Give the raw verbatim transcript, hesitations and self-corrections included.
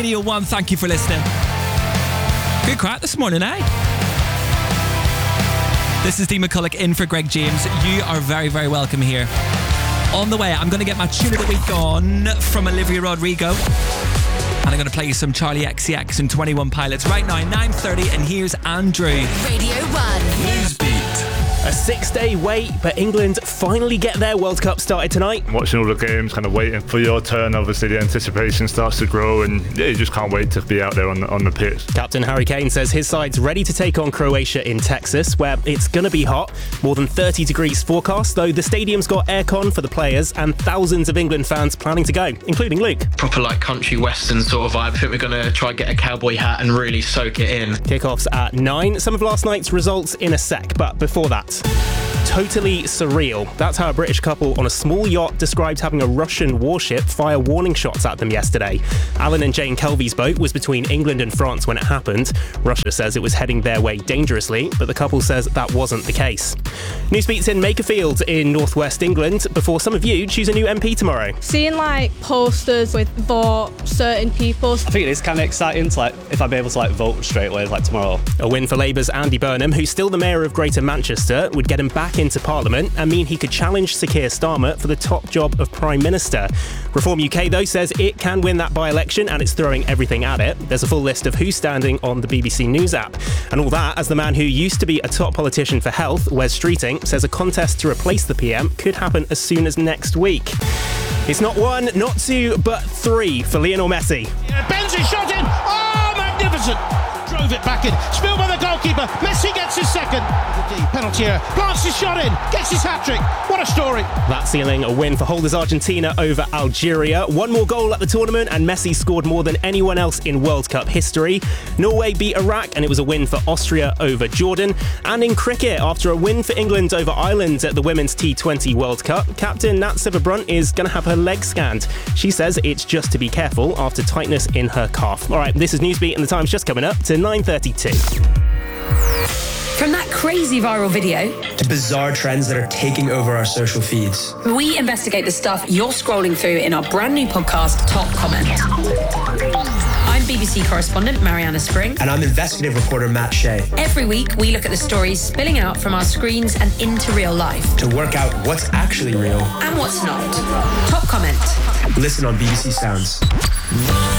Radio one, thank you for listening. Good crack this morning, eh? This is Dee McCulloch in for Greg James. You are very, very welcome here. On the way, I'm going to get my tune of the week on from Olivia Rodrigo. And I'm going to play you some Charlie X C X and twenty-one Pilots right now, nine thirty, and here's Andrew. Radio one. Newsbeat. A six-day wait, but England finally get their World Cup started tonight. Watching all the games, kind of waiting for your turn. Obviously, the anticipation starts to grow, and yeah, you just can't wait to be out there on the, on the pitch. Captain Harry Kane says his side's ready to take on Croatia in Texas, where it's going to be hot. More than thirty degrees forecast, though the stadium's got aircon for the players and thousands of England fans planning to go, including Luke. Proper like country western sort of vibe. I think we're going to try and get a cowboy hat and really soak it in. Kickoffs at nine. Some of last night's results in a sec, but before that... Totally surreal. That's how a British couple on a small yacht described having a Russian warship fire warning shots at them yesterday. Alan and Jane Kelvy's boat was between England and France when it happened. Russia says it was heading their way dangerously, but the couple says that wasn't the case. Newsbeat's in Makerfield in northwest England before some of you choose a new M P tomorrow. Seeing like posters with for certain people. I think it is kind of exciting to like if I'd be able to like vote straight away like tomorrow. A win for Labour's Andy Burnham, who's still the mayor of Greater Manchester, would get him back into Parliament and mean he could challenge Sir Keir Starmer for the top job of Prime Minister. Reform U K, though, says it can win that by-election and it's throwing everything at it. There's a full list of who's standing on the B B C News app. And all that as the man who used to be a top politician for health, Wes Streeting, says a contest to replace the P M could happen as soon as next week. It's not one, not two, but three for Lionel Messi. Yeah, Benzema shot in! Oh, magnificent! Drove it back in. Spilled by the goalkeeper. Messi gets his second. The penalty area. Plants his shot in. Gets his hat-trick. What a story. That sealing a win for holders Argentina over Algeria. One more goal at the tournament and Messi scored more than anyone else in World Cup history. Norway beat Iraq and it was a win for Austria over Jordan. And in cricket, after a win for England over Ireland at the Women's T twenty World Cup, Captain Nat Sciver-Brunt is going to have her leg scanned. She says it's just to be careful after tightness in her calf. All right, this is Newsbeat and the time's just coming up to nine thirty-two. From that crazy viral video to bizarre trends that are taking over our social feeds, we investigate the stuff you're scrolling through in our brand new podcast, Top Comment. I'm B B C correspondent Mariana Spring. And I'm investigative reporter Matt Shea. Every week, we look at the stories spilling out from our screens and into real life to work out what's actually real and what's not. Top Comment. Listen on B B C Sounds.